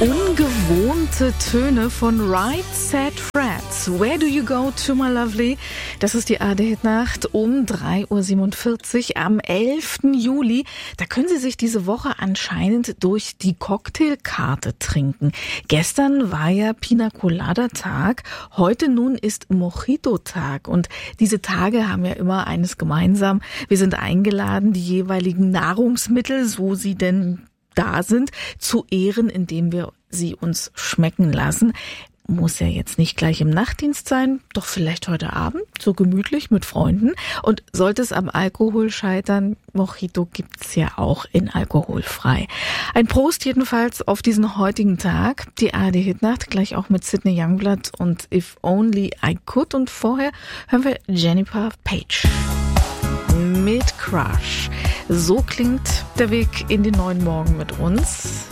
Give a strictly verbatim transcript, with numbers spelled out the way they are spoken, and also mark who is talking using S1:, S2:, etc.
S1: Ungewohnte Töne von Right Said Fred. Where do you go to my lovely? Das ist die A R D-Hitnacht um drei Uhr siebenundvierzig am elften Juli. Da können Sie sich diese Woche anscheinend durch die Cocktailkarte trinken. Gestern war ja Pina Colada Tag. Heute nun ist Mojito Tag. Und diese Tage haben ja immer eines gemeinsam. Wir sind eingeladen, die jeweiligen Nahrungsmittel, so sie denn da sind, zu ehren, indem wir sie uns schmecken lassen. Muss ja jetzt nicht gleich im Nachtdienst sein, doch vielleicht heute Abend, so gemütlich mit Freunden. Und sollte es am Alkohol scheitern, Mojito gibt's ja auch in alkoholfrei. Ein Prost jedenfalls auf diesen heutigen Tag. Die A R D-Hitnacht gleich auch mit Sidney Youngblood und If Only I Could. Und vorher hören wir Jennifer Page mit Crush. So klingt der Weg in den neuen Morgen mit uns.